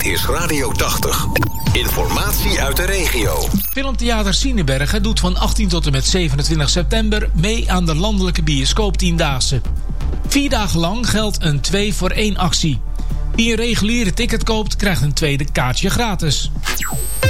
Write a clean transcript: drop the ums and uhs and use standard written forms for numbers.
Dit is Radio 80. Informatie uit de regio. Filmtheater Sienebergen doet van 18 tot en met 27 september mee aan de landelijke bioscooptiendaagse. 4 dagen lang geldt een 2 voor 1 actie. Wie een reguliere ticket koopt, krijgt een tweede kaartje gratis.